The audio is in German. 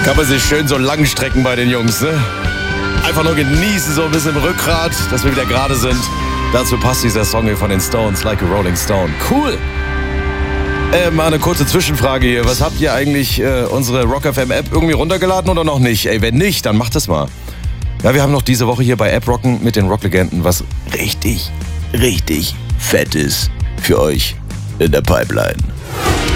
Kann man sich schön so lang strecken bei den Jungs, ne? Einfach nur genießen, so ein bisschen im Rückgrat, dass wir wieder gerade sind. Dazu passt dieser Song hier von den Stones, Like a Rolling Stone. Cool! Mal eine kurze Zwischenfrage hier. Was habt ihr eigentlich unsere Rock FM App irgendwie runtergeladen oder noch nicht? Ey, wenn nicht, dann macht das mal. Ja, wir haben noch diese Woche hier bei App Rocken mit den Rocklegenden was richtig Fettes für euch in der Pipeline.